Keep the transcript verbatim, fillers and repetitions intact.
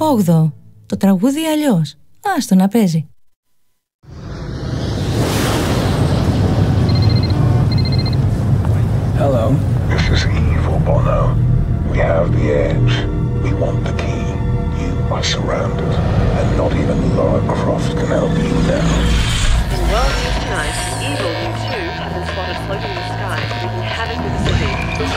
Όγδοο. Το τραγούδι αλλιώς. Άστο να παίζει. Hello. This is evil, Bono. We have the edge. We want the key. You are surrounded. And not even Lara Croft can help you now. In World News Tonight, evil